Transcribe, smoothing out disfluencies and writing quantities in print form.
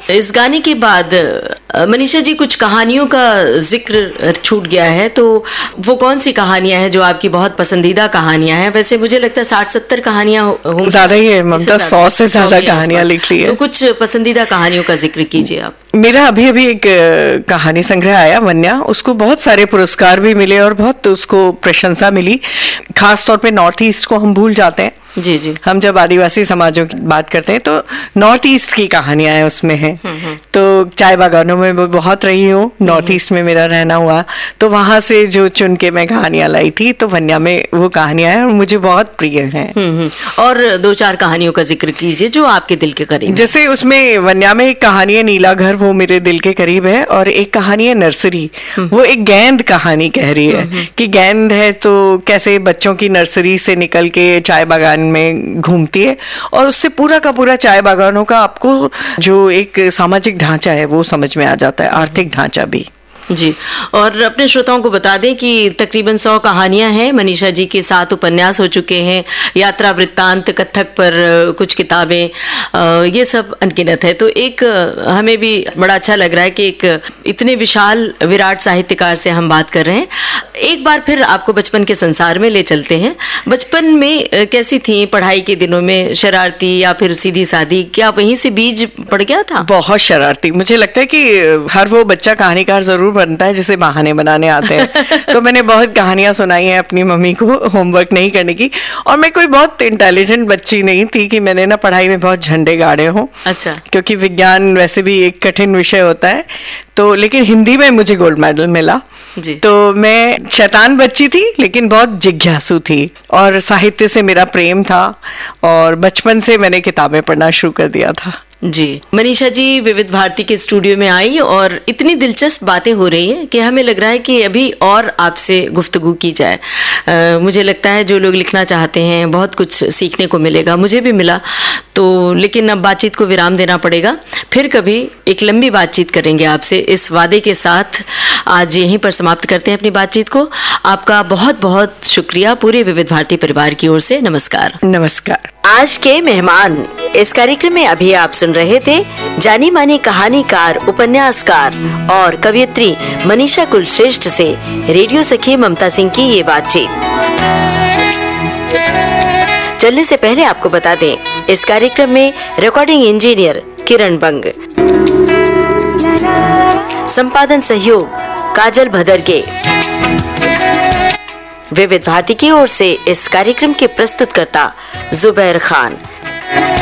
इस गाने के बाद मनीषा जी कुछ कहानियों का जिक्र छूट गया है, तो वो कौन सी कहानियां हैं जो आपकी बहुत पसंदीदा कहानियां हैं? वैसे मुझे लगता है 60-70 कहानियां होंगी, ज्यादा ही है ममता, 100 से ज्यादा कहानियां लिख ली है। तो कुछ पसंदीदा कहानियों का जिक्र कीजिए आप। मेरा अभी एक कहानी संग्रह आया वन्या, उसको बहुत सारे पुरस्कार भी मिले और बहुत उसको प्रशंसा मिली। खास तौर पे नॉर्थ ईस्ट को हम भूल जाते हैं। जी जी। हम जब आदिवासी समाजों की बात करते हैं तो नॉर्थ ईस्ट की कहानियां हैं उसमें हैं। तो चाय बागानों में मैं बहुत रही हूँ, नॉर्थ ईस्ट में मेरा रहना हुआ, तो वहां से जो चुन के मैं कहानियां लाई थी, तो वन्या में वो कहानियां हैं और मुझे बहुत प्रिय हैं। और 2-4 कहानियों का जिक्र कीजिए जो आपके दिल के करीब। जैसे उसमें वन्या में एक कहानी है नीला घर, वो मेरे दिल के करीब है। और एक कहानी है नर्सरी, वो एक गेंद कहानी कह रही है कि गेंद है तो कैसे बच्चों की नर्सरी से निकल के चाय बागान में घूमती है, और उससे पूरा का पूरा चाय बागानों का आपको जो एक सामाजिक ढांचा है वो समझ में आ जाता है, आर्थिक ढांचा भी। जी। और अपने श्रोताओं को बता दें कि तकरीबन 100 कहानियां हैं। मनीषा जी के 7 उपन्यास हो चुके हैं, यात्रा वृत्तांत, कथक पर कुछ किताबें, ये सब अनगिनत है। तो एक हमें भी बड़ा अच्छा लग रहा है कि एक इतने विशाल विराट साहित्यकार से हम बात कर रहे हैं। एक बार फिर आपको बचपन के संसार में ले चलते हैं। बचपन में कैसी थी? पढ़ाई के दिनों में शरारती या फिर सीधी सादी? क्या वहीं से बीज पड़ गया था? बहुत शरारती। मुझे लगता है कि हर वो बच्चा कहानीकार जरूर बनता है जिसे बहाने बनाने आते हैं। तो मैंने बहुत कहानियां सुनाई हैं अपनी मम्मी को होमवर्क नहीं करने की। और मैं कोई बहुत इंटेलिजेंट बच्ची नहीं थी कि मैंने ना पढ़ाई में बहुत झंडे गाड़े हों। अच्छा। क्योंकि विज्ञान वैसे भी एक कठिन विषय होता है, तो लेकिन हिंदी में मुझे गोल्ड मेडल मिला जी। तो मैं शैतान बच्ची थी लेकिन बहुत जिज्ञासु थी, और साहित्य से मेरा प्रेम था, और बचपन से मैंने किताबें पढ़ना शुरू कर दिया था। जी। मनीषा जी विविध भारती के स्टूडियो में आई और इतनी दिलचस्प बातें हो रही हैं कि हमें लग रहा है कि अभी और आपसे गुफ्तगू की जाए। मुझे लगता है जो लोग लिखना चाहते हैं बहुत कुछ सीखने को मिलेगा, मुझे भी मिला। तो लेकिन अब बातचीत को विराम देना पड़ेगा, फिर कभी एक लंबी बातचीत करेंगे आपसे, इस वादे के साथ आज यहीं पर समाप्त करते हैं अपनी बातचीत को। आपका बहुत बहुत शुक्रिया पूरे विविध भारती परिवार की ओर से। नमस्कार। नमस्कार। आज के मेहमान इस कार्यक्रम में अभी आप सुन रहे थे जानी मानी कहानीकार, उपन्यासकार और कवयित्री मनीषा कुलश्रेष्ठ से रेडियो सखी ममता सिंह की ये बातचीत। चलने से पहले आपको बता दें, इस कार्यक्रम में रिकॉर्डिंग इंजीनियर किरण बंग, संपादन सहयोग काजल भदरगे। विविध भारती की ओर से इस कार्यक्रम के प्रस्तुतकर्ता जुबैर खान।